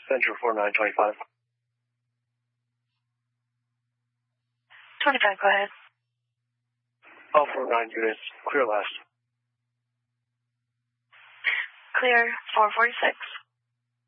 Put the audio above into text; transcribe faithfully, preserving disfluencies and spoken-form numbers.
Central four nine twenty-five. twenty-five, go ahead. All four nine units, clear last. Clear, four forty-six.